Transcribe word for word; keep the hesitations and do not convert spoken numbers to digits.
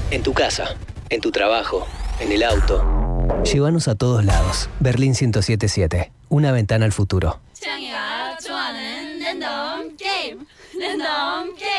En tu casa, en tu trabajo, en el auto. Llévanos a todos lados. Berlín ciento siete punto siete. Una ventana al futuro.